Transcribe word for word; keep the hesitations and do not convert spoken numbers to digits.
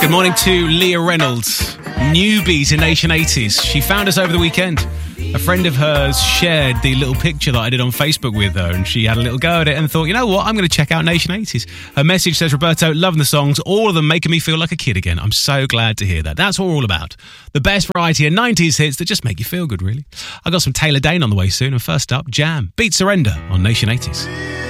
Good morning to Leah Reynolds, newbie to Nation eighties. She found us over the weekend. A friend of hers shared the little picture that I did on Facebook with her, and she had a little go at it and thought, you know what, I'm going to check out Nation eighties. Her message says, Roberto, loving the songs, all of them making me feel like a kid again. I'm so glad to hear that. That's what we're all about. The best variety of nineties hits that just make you feel good, really. I got some Taylor Dane on the way soon, and first up, Jam, Beat Surrender on Nation eighties.